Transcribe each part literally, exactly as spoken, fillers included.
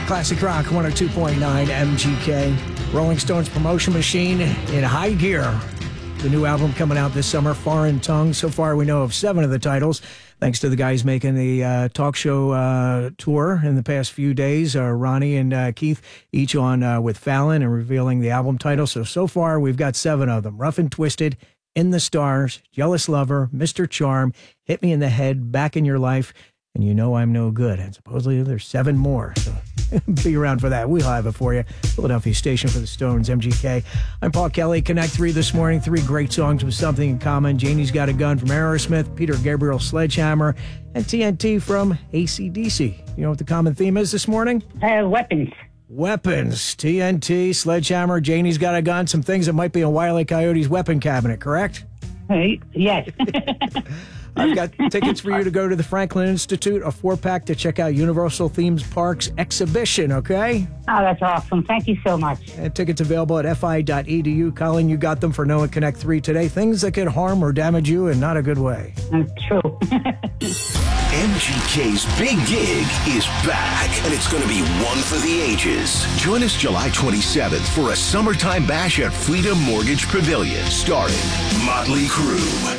Classic Rock one oh two point nine M G K. Rolling Stones promotion machine in high gear. The new album coming out this summer, Foreign Tongue. So far, we know of seven of the titles, thanks to the guys making the uh, talk show uh, tour in the past few days. Uh, Ronnie and uh, Keith, each on uh, with Fallon and revealing the album title. So, so far, we've got seven of them. Rough and Twisted, In the Stars, Jealous Lover, Mister Charm, Hit Me in the Head, Back in Your Life, and You Know I'm No Good. And supposedly there's seven more. So be around for that. We'll have it for you. Philadelphia station for the Stones, M G K. I'm Paul Kelly. Connect three this morning. Three great songs with something in common. Janie's Got a Gun from Aerosmith, Peter Gabriel Sledgehammer, and T N T from A C D C. You know what the common theme is this morning? Uh, weapons. Weapons. T N T, Sledgehammer, Janie's Got a Gun. Some things that might be in Wile E. Coyote's weapon cabinet, correct? Uh, yes. I've got tickets for you to go to the Franklin Institute, a four-pack to check out Universal Themes Park's exhibition, okay? Oh, that's awesome. Thank you so much. And tickets available at f i dot e d u. Colin, you got them for No One Connect three today. Things that could harm or damage you in not a good way. That's true. M G K's Big Gig is back, and it's going to be one for the ages. Join us July twenty-seventh for a summertime bash at Freedom Mortgage Pavilion, starring Motley Crue.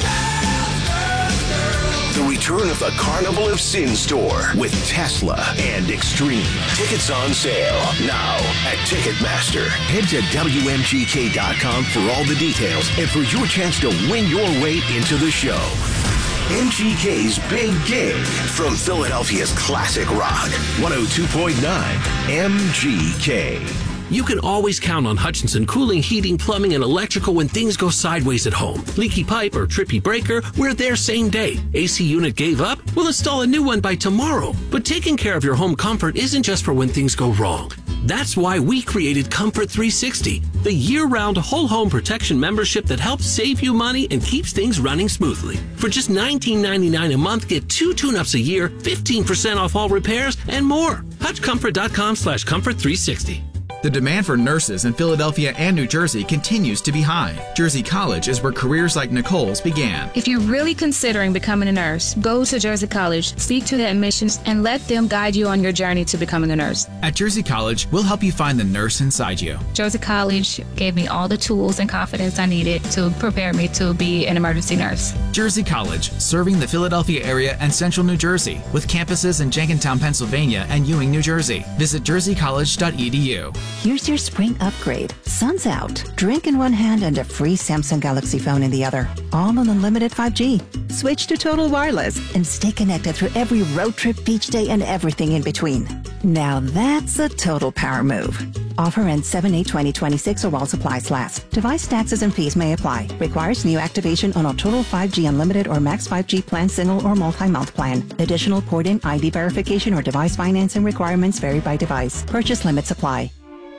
The return of the Carnival of Sin store with Tesla and Extreme. Tickets on sale now at Ticketmaster. Head to W M G K dot com for all the details and for your chance to win your way into the show. M G K's Big Gig from Philadelphia's Classic Rock one oh two point nine M G K. You can always count on Hutchinson Cooling, Heating, Plumbing, and Electrical when things go sideways at home. Leaky pipe or trippy breaker, we're there same day. A C unit gave up? We'll install a new one by tomorrow. But taking care of your home comfort isn't just for when things go wrong. That's why we created Comfort three sixty, the year-round whole home protection membership that helps save you money and keeps things running smoothly. For just nineteen ninety-nine a month, get two tune-ups a year, fifteen percent off all repairs, and more. Hutch Comfort dot com slash Comfort three sixty. The demand for nurses in Philadelphia and New Jersey continues to be high. Jersey College is where careers like Nicole's began. If you're really considering becoming a nurse, go to Jersey College, speak to the admissions, and let them guide you on your journey to becoming a nurse. At Jersey College, we'll help you find the nurse inside you. Jersey College gave me all the tools and confidence I needed to prepare me to be an emergency nurse. Jersey College, serving the Philadelphia area and central New Jersey, with campuses in Jenkintown, Pennsylvania, and Ewing, New Jersey. Visit jersey college dot e d u. Here's your spring upgrade. Sun's out. Drink in one hand and a free Samsung Galaxy phone in the other. All on unlimited five G. Switch to Total Wireless and stay connected through every road trip, beach day, and everything in between. Now that's a total power move. Offer ends seven eight twenty twenty-six or while supplies last. Device taxes and fees may apply. Requires new activation on a Total five G Unlimited or Max five G plan, single or multi-month plan. Additional port-in I D verification or device financing requirements vary by device. Purchase limits apply.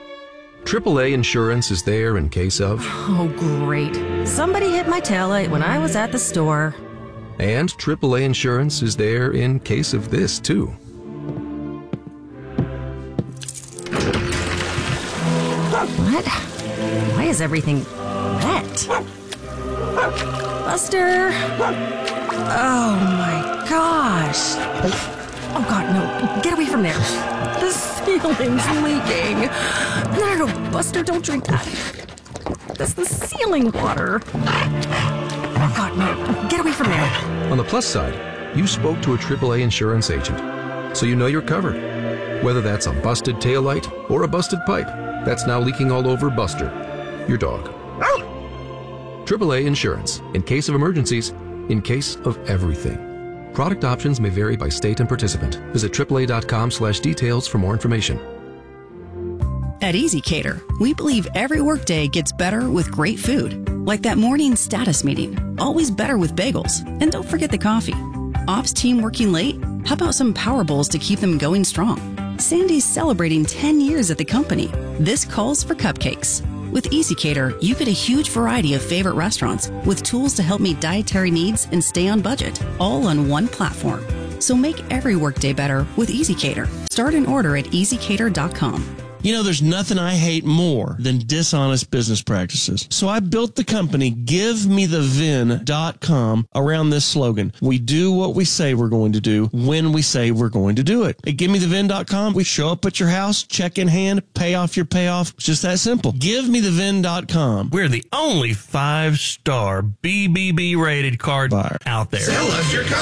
triple A Insurance is there in case of... Oh, great. Somebody hit my taillight when I was at the store. And triple A Insurance is there in case of this, too. What? Why is everything wet? Buster! Oh, my gosh. Oh, God, no. Get away from there. The ceiling's leaking. No, no, Buster, don't drink that. That's the ceiling water. Oh, God, no. Get away from there. On the plus side, you spoke to a triple A insurance agent, so you know you're covered. Whether that's a busted taillight or a busted pipe that's now leaking all over Buster, your dog. triple A Insurance. In case of emergencies, in case of everything. Product options may vary by state and participant. Visit triple A dot com slash details for more information. At EasyCater, we believe every workday gets better with great food. Like that morning status meeting. Always better with bagels. And don't forget the coffee. Ops team working late? How about some Power Bowls to keep them going strong? Sandy's celebrating ten years at the company. This calls for cupcakes. With EasyCater, you get a huge variety of favorite restaurants with tools to help meet dietary needs and stay on budget, all on one platform. So make every workday better with EasyCater. Start an order at easy cater dot com. You know, there's nothing I hate more than dishonest business practices. So I built the company give me the vin dot com around this slogan. We do what we say we're going to do when we say we're going to do it. At give me the vin dot com, we show up at your house, check in hand, pay off your payoff. It's just that simple. give me the vin dot com. We're the only five-star B B B rated card buyer out there. Sell us your